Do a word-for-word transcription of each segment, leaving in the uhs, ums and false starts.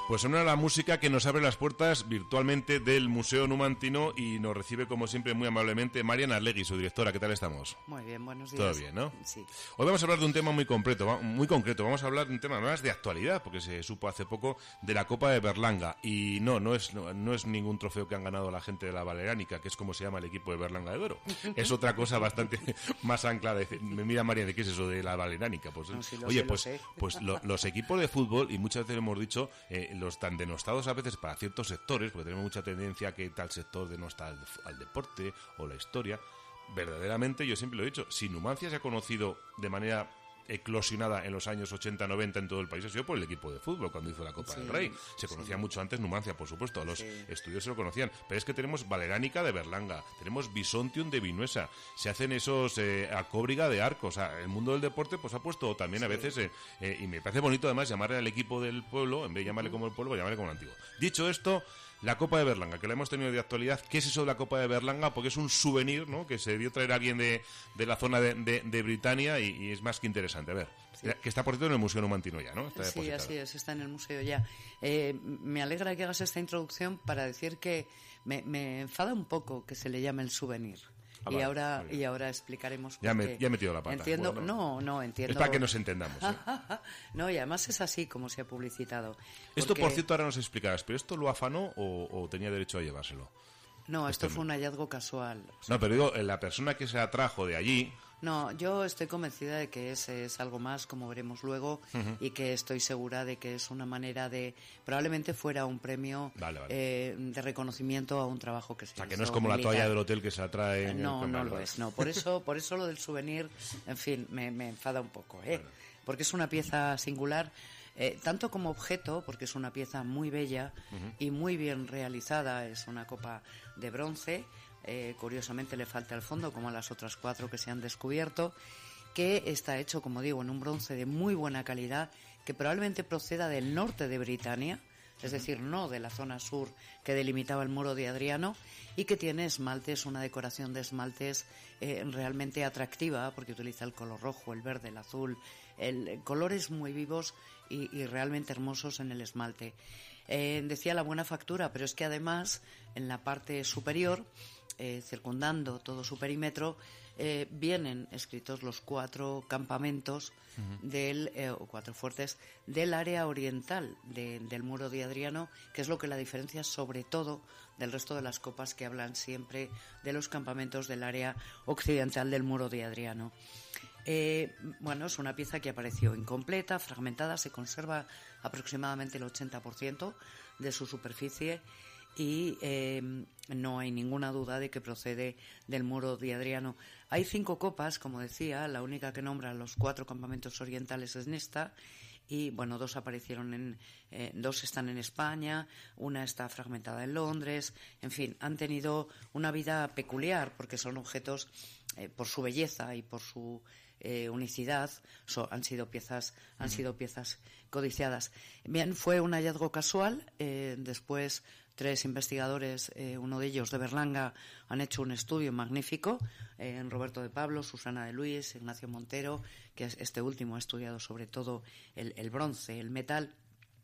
Pues suena la música que nos abre las puertas virtualmente del Museo Numantino y nos recibe, como siempre, muy amablemente Marian Arlegui, su directora. ¿Qué tal estamos? Muy bien, buenos días. Todo bien, ¿no? Sí. Hoy vamos a hablar de un tema muy concreto, muy concreto. Vamos a hablar de un tema más de actualidad, porque se supo hace poco de la Copa de Berlanga. Y no, no es, no, no es ningún trofeo que han ganado la gente de la Baleránica, que es como se llama el equipo de Berlanga de Duero. Es otra cosa bastante más anclada. Me mira Marian, ¿de qué es eso de la Baleránica? Pues, no, sí, lo oye, sé, pues, lo sé. pues lo, los equipos de fútbol, y muchas veces hemos dicho, eh, los tan denostados a veces para ciertos sectores, porque tenemos mucha tendencia a que tal sector denosta al, al deporte o la historia. Verdaderamente, yo siempre lo he dicho, si Numancia se ha conocido de manera eclosionada en los años ochenta noventa en todo el país, ha sido por el equipo de fútbol cuando hizo la Copa sí, del Rey. Se conocía sí. mucho antes Numancia, por supuesto, los sí. estudios se lo conocían, pero es que tenemos Baleránica de Berlanga, tenemos Bisontium de Vinuesa, se hacen esos eh, Alcóbriga de Arco. O sea, el mundo del deporte pues ha puesto también sí. a veces eh, eh, y me parece bonito además llamarle al equipo del pueblo, en vez de llamarle uh-huh. como el pueblo, pues llamarle como el antiguo. Dicho esto, la Copa de Berlanga, que la hemos tenido de actualidad. ¿Qué es eso de la Copa de Berlanga? Porque es un souvenir, ¿no?, que se debió traer a alguien de, de la zona de, de, de Britania y, y es más que interesante. A ver, sí. que está por cierto en el Museo Numantino ya, ¿no? Está sí, depositado. Así es, está en el museo ya. Eh, me alegra que hagas esta introducción para decir que me, me enfada un poco que se le llame el souvenir. Ah, y vale, ahora y ahora explicaremos por ya me, qué. Ya he metido la pata. Entiendo, bueno, no, no, entiendo. Es para que nos entendamos. ¿eh? No, y además es así como se ha publicitado. Esto, porque... por cierto, ahora nos explicarás, pero ¿esto lo afanó o, o tenía derecho a llevárselo? No, esto, esto fue un hallazgo casual. O sea, no, pero digo, la persona que se atrajo de allí... No, yo estoy convencida de que es, es algo más, como veremos luego, uh-huh. y que estoy segura de que es una manera de... Probablemente fuera un premio vale, vale. Eh, de reconocimiento a un trabajo que se hizo. O sea, que no es como militar. La toalla del hotel que se atrae... En no, el... no lo es, no. Por eso, por eso lo del souvenir, en fin, me, me enfada un poco, ¿eh? Bueno. Porque es una pieza singular... Eh, tanto como objeto, porque es una pieza muy bella uh-huh. y muy bien realizada. Es una copa de bronce, eh, curiosamente le falta el fondo como a las otras cuatro que se han descubierto, que está hecho, como digo, en un bronce de muy buena calidad, que probablemente proceda del norte de Britania, es decir, no de la zona sur que delimitaba el muro de Adriano, y que tiene esmaltes, una decoración de esmaltes eh, realmente atractiva, porque utiliza el color rojo, el verde, el azul, el, colores muy vivos y, y realmente hermosos en el esmalte. Eh, decía la buena factura, pero es que además en la parte superior, Eh, circundando todo su perímetro, eh, vienen escritos los cuatro campamentos uh-huh. del eh, o cuatro fuertes del área oriental de, del muro de Adriano, que es lo que la diferencia sobre todo del resto de las copas que hablan siempre de los campamentos del área occidental del muro de Adriano. Eh, bueno, es una pieza que apareció incompleta, fragmentada, se conserva aproximadamente el ochenta por ciento de su superficie. Y eh, no hay ninguna duda de que procede del muro de Adriano. Hay cinco copas, como decía, la única que nombra los cuatro campamentos orientales es esta, y bueno, dos aparecieron en, eh, dos están en España, una está fragmentada en Londres. En fin, han tenido una vida peculiar porque son objetos eh, por su belleza y por su eh, unicidad, so, han sido piezas, han uh-huh. sido piezas codiciadas. Bien, fue un hallazgo casual. Eh, después tres investigadores, eh, uno de ellos de Berlanga, han hecho un estudio magnífico, eh, en Roberto de Pablo, Susana de Luis, Ignacio Montero, que es, este último ha estudiado sobre todo el, el bronce, el metal.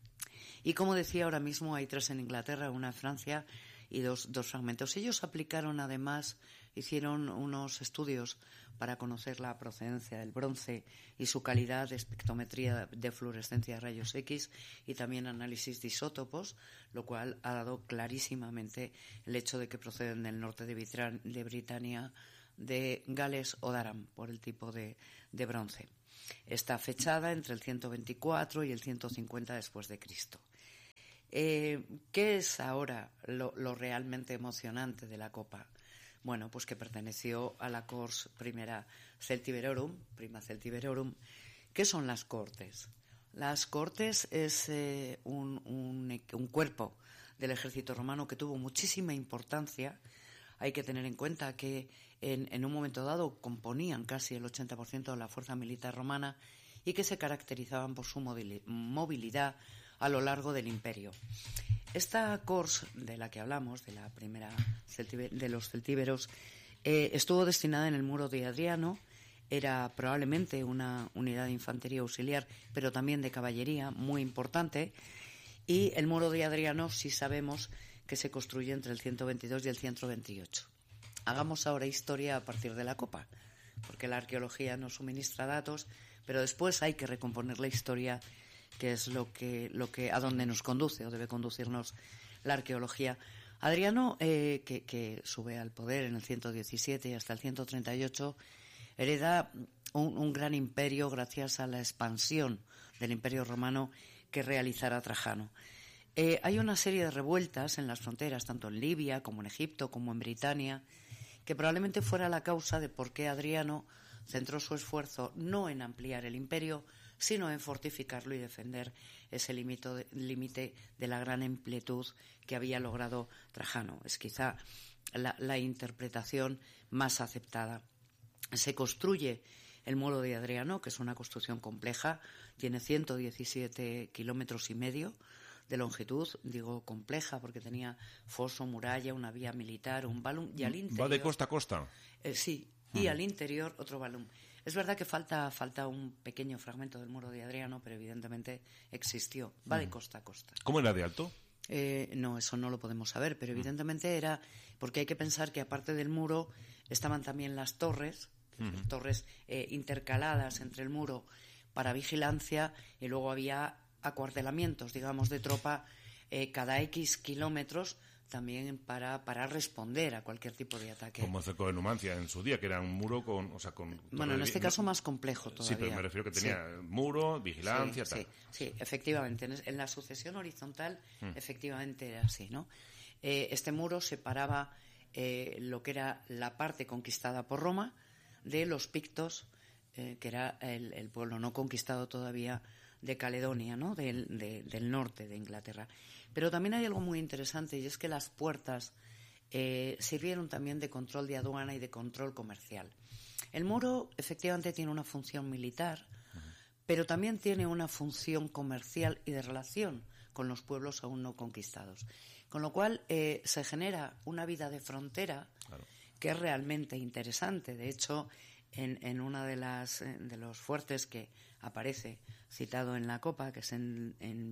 Y como decía, ahora mismo hay tres en Inglaterra, una en Francia y dos, dos fragmentos. Ellos aplicaron además, hicieron unos estudios para conocer la procedencia del bronce y su calidad de espectrometría de fluorescencia de rayos X y también análisis de isótopos, lo cual ha dado clarísimamente el hecho de que proceden del norte de, Vitran, de Britania, de Gales o Durham, por el tipo de, de bronce. Está fechada entre el ciento veinticuatro y el ciento cincuenta después de Cristo. Eh, ¿Qué es ahora lo, lo realmente emocionante de la copa? Bueno, pues que perteneció a la Cors Primera Celtiberorum, Prima Celtiberorum. ¿Qué son las cortes? Las cortes es eh, un, un, un cuerpo del ejército romano que tuvo muchísima importancia. Hay que tener en cuenta que en, en un momento dado componían casi el ochenta por ciento de la fuerza militar romana y que se caracterizaban por su movilidad a lo largo del imperio. Esta cors de la que hablamos, de la primera celtibe, de los celtíberos, eh, estuvo destinada en el muro de Adriano. Era probablemente una unidad de infantería auxiliar, pero también de caballería muy importante. Y el muro de Adriano sí sabemos que se construye entre el ciento veintidós y el ciento veintiocho. Hagamos ahora historia a partir de la copa, porque la arqueología nos suministra datos, pero después hay que recomponer la historia, que es lo que, lo que a dónde nos conduce o debe conducirnos la arqueología. Adriano, eh, que, que sube al poder en el ciento diecisiete y hasta el ciento treinta y ocho, hereda un, un gran imperio gracias a la expansión del Imperio Romano que realizara Trajano. Eh, hay una serie de revueltas en las fronteras, tanto en Libia como en Egipto como en Britania, que probablemente fuera la causa de por qué Adriano centró su esfuerzo no en ampliar el imperio, sino en fortificarlo y defender ese límite de la gran amplitud que había logrado Trajano. Es quizá la, la interpretación más aceptada. Se construye el muro de Adriano, que es una construcción compleja, tiene ciento diecisiete kilómetros y medio de longitud, digo compleja porque tenía foso, muralla, una vía militar, un balón, y al interior... ¿Va de costa a costa? Eh, sí, y uh-huh. al interior otro balón. Es verdad que falta, falta un pequeño fragmento del muro de Adriano, pero evidentemente existió. Va uh-huh. de costa a costa. ¿Cómo era de alto? Eh, no, eso no lo podemos saber, pero evidentemente era... Porque hay que pensar que aparte del muro estaban también las torres, uh-huh. torres eh, intercaladas entre el muro para vigilancia, y luego había acuartelamientos, digamos, de tropa eh, cada X kilómetros también para, para responder a cualquier tipo de ataque. Como cercó de Numancia en su día, que era un muro con... O sea, con bueno, en este caso más complejo todavía. Sí, pero me refiero que tenía sí. muro, vigilancia, sí, tal. Sí, sí, efectivamente. En, en la sucesión horizontal, hmm. efectivamente era así, ¿no? Eh, este muro separaba eh, lo que era la parte conquistada por Roma de los pictos, eh, que era el, el pueblo no conquistado todavía de Caledonia, ¿no? Del, de, del norte de Inglaterra. Pero también hay algo muy interesante, y es que las puertas eh, sirvieron también de control de aduana y de control comercial. El muro efectivamente tiene una función militar, uh-huh. pero también tiene una función comercial y de relación con los pueblos aún no conquistados. Con lo cual eh, se genera una vida de frontera claro. que es realmente interesante. De hecho, en, en una de las de los fuertes que aparece citado en la copa, que es en, en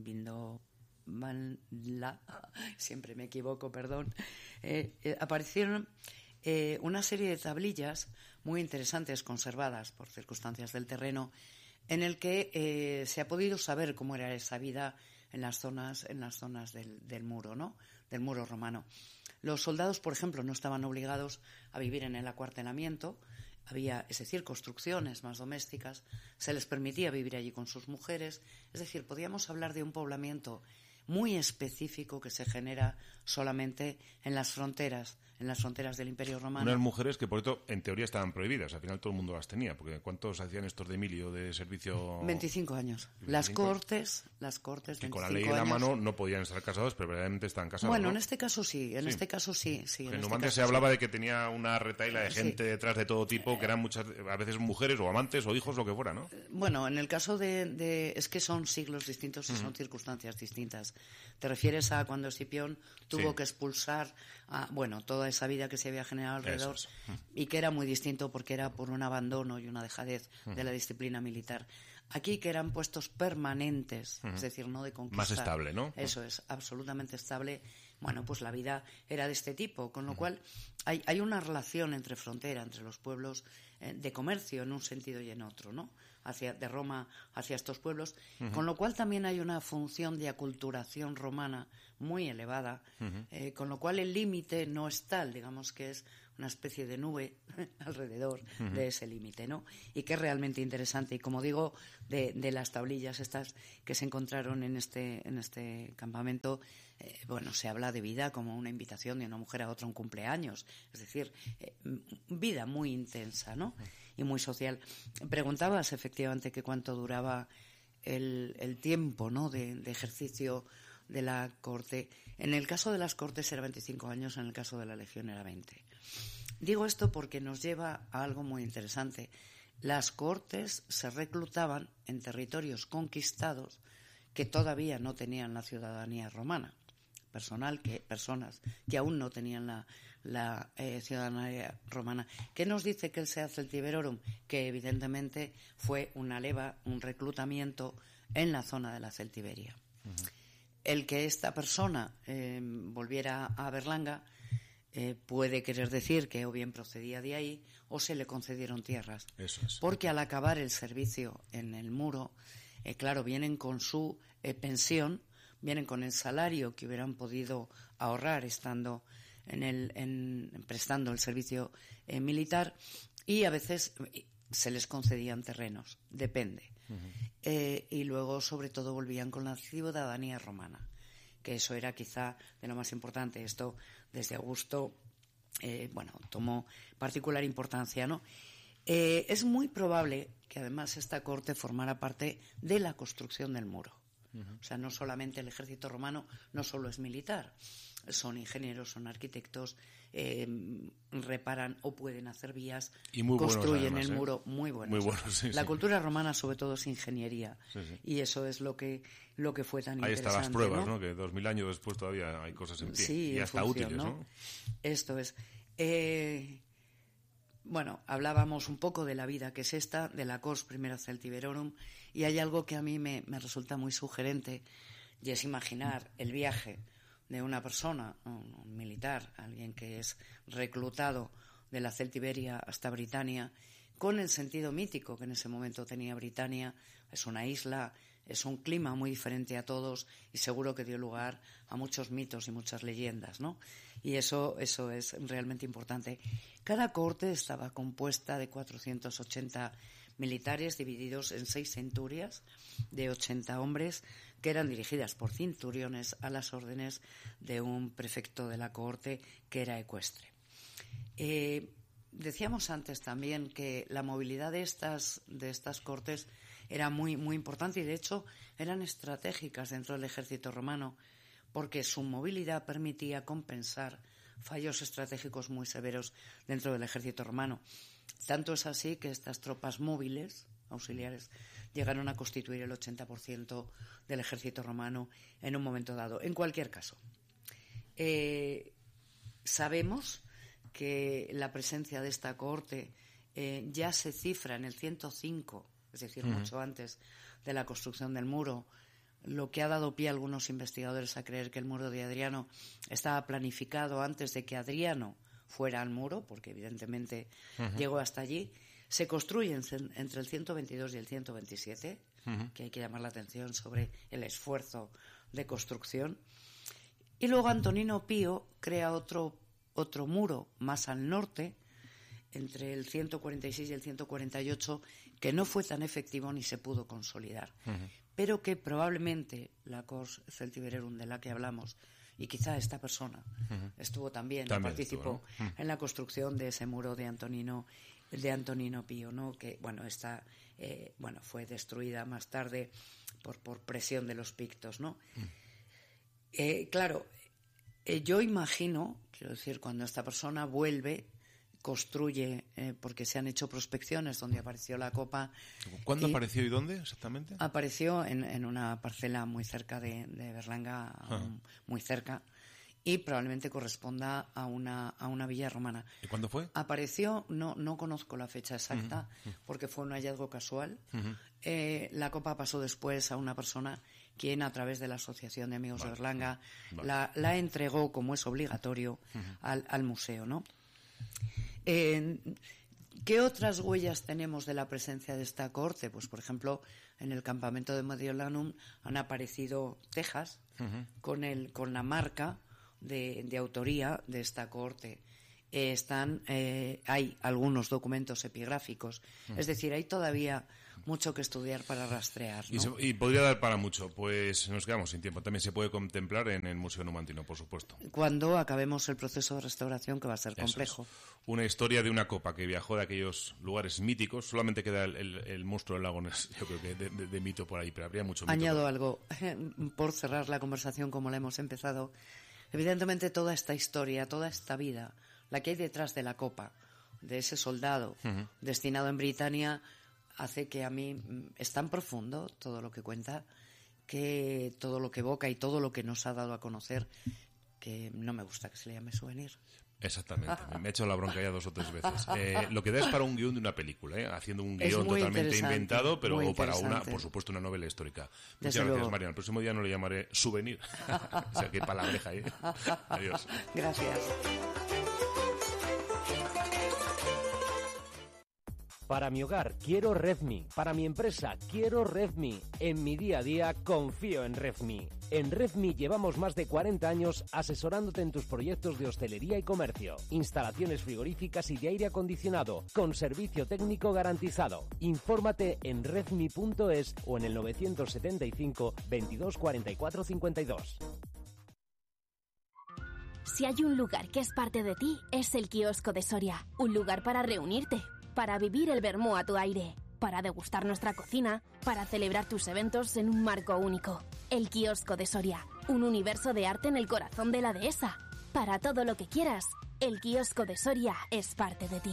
Vindobala, siempre me equivoco, perdón, eh, eh, aparecieron eh, una serie de tablillas muy interesantes conservadas por circunstancias del terreno, en el que eh, se ha podido saber cómo era esa vida en las zonas, en las zonas del, del muro, ¿no? Del muro romano. Los soldados, por ejemplo, no estaban obligados a vivir en el acuartelamiento. Había, es decir, construcciones más domésticas, se les permitía vivir allí con sus mujeres, es decir, podíamos hablar de un poblamiento muy específico que se genera solamente en las fronteras, en las fronteras del Imperio Romano. Unas mujeres que, por cierto, en teoría estaban prohibidas, al final todo el mundo las tenía, porque ¿cuántos hacían estos de Emilio de servicio? veinticinco años. veinticinco las cortes, las cortes, que con la ley en la mano no podían estar casados, pero verdaderamente estaban casados. Bueno, ¿no? en este caso sí, en sí. este caso sí. sí en, en Numancia este se caso, hablaba sí. de que tenía una retaila de gente sí. detrás de todo tipo, que eran muchas, a veces mujeres o amantes o hijos, lo que fuera, ¿no? Bueno, en el caso de... de es que son siglos distintos y uh-huh. son circunstancias distintas. Te refieres a cuando Escipión tuvo sí. que expulsar a, bueno, toda esa vida que se había generado alrededor es. y que era muy distinto porque era por un abandono y una dejadez uh-huh. de la disciplina militar. Aquí que eran puestos permanentes, uh-huh. es decir, no de conquista. Más estable, ¿no? Eso es, absolutamente estable. Bueno, pues la vida era de este tipo, con lo uh-huh. cual hay, hay una relación entre frontera, entre los pueblos eh, de comercio en un sentido y en otro, ¿no? Hacia, de Roma hacia estos pueblos, uh-huh. con lo cual también hay una función de aculturación romana muy elevada, uh-huh. eh, con lo cual el límite no es tal, digamos que es una especie de nube alrededor uh-huh. de ese límite, ¿no? Y que es realmente interesante. Y como digo, de, de las tablillas estas que se encontraron en este, en este campamento, eh, bueno, se habla de vida como una invitación de una mujer a otra, un cumpleaños. Es decir, eh, vida muy intensa, ¿no? Y muy social. Preguntabas efectivamente que cuánto duraba el, el tiempo, ¿no? de, de ejercicio de la corte. En el caso de las cortes era veinticinco años, en el caso de la legión era veinte. Digo esto porque nos lleva a algo muy interesante. Las cortes se reclutaban en territorios conquistados que todavía no tenían la ciudadanía romana. Personal que, personas que aún no tenían la, la eh, ciudadanía romana. ¿Qué nos dice que el Sea Celtiberorum? Que evidentemente fue una leva, un reclutamiento en la zona de la Celtiberia. Uh-huh. el que esta persona eh, volviera a Berlanga eh, puede querer decir que o bien procedía de ahí o se le concedieron tierras. Eso es. Porque al acabar el servicio en el muro, eh, claro, vienen con su eh, pensión, vienen con el salario que hubieran podido ahorrar estando en el en, prestando el servicio eh, militar, y a veces se les concedían terrenos, depende. Uh-huh. Eh, y luego, sobre todo, volvían con la ciudadanía romana, que eso era quizá de lo más importante. Esto, desde Augusto, eh, bueno, tomó particular importancia, ¿no? Eh, es muy probable que, además, esta corte formara parte de la construcción del muro. Uh-huh. O sea, no solamente el ejército romano, no solo es militar, son ingenieros, son arquitectos, eh, reparan o pueden hacer vías, y muy construyen buenos, además, el ¿eh? muro, muy buenos. Muy buenos, sí, la sí. cultura romana, sobre todo, es ingeniería, sí, sí. y eso es lo que lo que fue tan Ahí interesante. están las pruebas, ¿no? ¿no? Que dos mil años después todavía hay cosas en pie, sí, y hasta función, útiles, ¿no? ¿no? Esto es. Eh, bueno, hablábamos un poco de la vida que es esta, de la Cors Primera Celtiberorum, y hay algo que a mí me, me resulta muy sugerente, y es imaginar el viaje de una persona, un, un militar, alguien que es reclutado de la Celtiberia hasta Britania, con el sentido mítico que en ese momento tenía Britania. Es una isla, es un clima muy diferente a todos, y seguro que dio lugar a muchos mitos y muchas leyendas, ¿no? Y eso, eso es realmente importante. Cada corte estaba compuesta de cuatrocientos ochenta militares divididos en seis centurias de ochenta hombres, que eran dirigidas por cinturiones a las órdenes de un prefecto de la cohorte que era ecuestre. Eh, decíamos antes también que la movilidad de estas, de estas cortes era muy, muy importante, y de hecho eran estratégicas dentro del ejército romano, porque su movilidad permitía compensar fallos estratégicos muy severos dentro del ejército romano. Tanto es así que estas tropas móviles, auxiliares, llegaron a constituir el ochenta por ciento del ejército romano en un momento dado. En cualquier caso, eh, sabemos que la presencia de esta cohorte eh, ya se cifra en el ciento cinco, es decir, uh-huh. mucho antes de la construcción del muro, lo que ha dado pie a algunos investigadores a creer que el muro de Adriano estaba planificado antes de que Adriano fuera al muro, porque evidentemente uh-huh. llegó hasta allí. Se construyen entre el ciento veintidós y el ciento veintisiete, uh-huh. que hay que llamar la atención sobre el esfuerzo de construcción. Y luego Antonino Pío crea otro, otro muro más al norte, entre el ciento cuarenta y seis y el ciento cuarenta y ocho, que no fue tan efectivo ni se pudo consolidar, uh-huh. pero que probablemente la Cors Celtiberorum de la que hablamos, y quizá esta persona uh-huh. estuvo también, también participó estuvo, ¿no? en la construcción de ese muro de Antonino de Antonino Pío, ¿no? Que bueno, esta eh, bueno, fue destruida más tarde por, por presión de los pictos, ¿no? Uh-huh. Eh, claro, eh, yo imagino, quiero decir, cuando esta persona vuelve, construye, eh, porque se han hecho prospecciones donde apareció la copa. ¿Cuándo y apareció y dónde exactamente? Apareció en, en una parcela muy cerca de, de Berlanga, uh-huh. un, muy cerca, y probablemente corresponda a una, a una villa romana. ¿Y cuándo fue? Apareció, no, no conozco la fecha exacta, uh-huh. porque fue un hallazgo casual. Uh-huh. Eh, la copa pasó después a una persona quien, a través de la Asociación de Amigos vale. de Berlanga, vale. la, la entregó, como es obligatorio, uh-huh. al, al museo, ¿no? Eh, ¿Qué otras huellas tenemos de la presencia de esta cohorte? Pues, por ejemplo, en el campamento de Mediolanum han aparecido tejas uh-huh. con, el, con la marca de, de autoría de esta cohorte. Eh, están, eh, hay algunos documentos epigráficos, uh-huh. es decir, hay todavía mucho que estudiar para rastrear, ¿no? Y, se, y podría dar para mucho, pues nos quedamos sin tiempo. También se puede contemplar en el Museo Numantino, por supuesto. Cuando acabemos el proceso de restauración, que va a ser complejo. Es. Una historia de una copa que viajó de aquellos lugares míticos. Solamente queda el, el, el monstruo del lago Ness, yo creo que de, de, de mito por ahí, pero habría mucho mito. Añado por... algo, por cerrar la conversación como la hemos empezado. Evidentemente toda esta historia, toda esta vida, la que hay detrás de la copa, de ese soldado uh-huh. destinado en Britania, hace que a mí es tan profundo todo lo que cuenta, que todo lo que evoca y todo lo que nos ha dado a conocer, que no me gusta que se le llame souvenir. Exactamente, me he hecho la bronca ya dos o tres veces. Eh, lo que da es para un guión de una película, ¿eh? Haciendo un Es guión muy totalmente inventado, pero muy para una, interesante. por supuesto, una novela histórica. Desde Muchas gracias, luego. Marian. El próximo día no le llamaré Souvenir. O sea, qué palabreja ahí. Adiós. Gracias. Para mi hogar quiero Redmi, para mi empresa quiero Redmi, en mi día a día confío en Redmi. En Redmi llevamos más de cuarenta años asesorándote en tus proyectos de hostelería y comercio, instalaciones frigoríficas y de aire acondicionado, con servicio técnico garantizado. Infórmate en redmi punto es o en el novecientos setenta y cinco, veintidós, cuarenta y cuatro, cincuenta y dos. Si hay un lugar que es parte de ti, es el kiosco de Soria. Un lugar para reunirte, para vivir el vermú a tu aire, para degustar nuestra cocina, para celebrar tus eventos en un marco único. El kiosco de Soria, un universo de arte en el corazón de la dehesa. Para todo lo que quieras, el kiosco de Soria es parte de ti.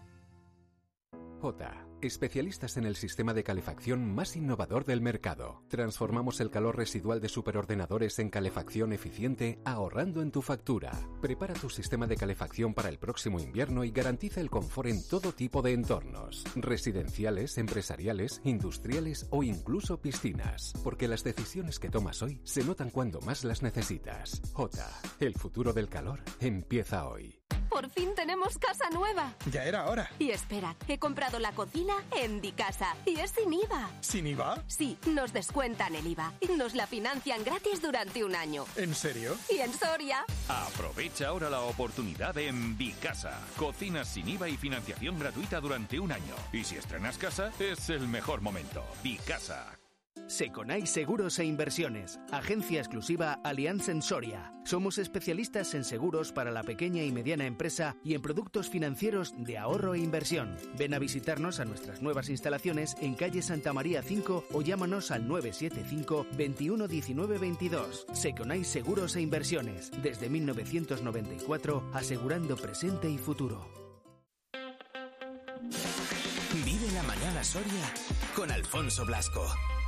J. Especialistas en el sistema de calefacción más innovador del mercado. Transformamos el calor residual de superordenadores en calefacción eficiente, ahorrando en tu factura. Prepara tu sistema de calefacción para el próximo invierno y garantiza el confort en todo tipo de entornos. Residenciales, empresariales, industriales o incluso piscinas. Porque las decisiones que tomas hoy se notan cuando más las necesitas. J. El futuro del calor empieza hoy. Por fin tenemos casa nueva. Ya era hora. Y espera, he comprado la cocina en Dicasa y es sin I V A. ¿Sin I V A? Sí, nos descuentan el I V A. Nos la financian gratis durante un año. ¿En serio? Y en Soria. Aprovecha ahora la oportunidad en Vicasa. Cocinas sin I V A y financiación gratuita durante un año. Y si estrenas casa, es el mejor momento. Vicasa. Seconai Seguros e Inversiones, agencia exclusiva Allianz en Soria. Somos especialistas en seguros para la pequeña y mediana empresa y en productos financieros de ahorro e inversión. Ven a visitarnos a nuestras nuevas instalaciones en calle Santa María cinco o llámanos al nueve siete cinco, veintiuno, diecinueve, veintidós. Seconai Seguros e Inversiones, desde mil novecientos noventa y cuatro, asegurando presente y futuro. Vive la mañana Soria con Alfonso Blasco.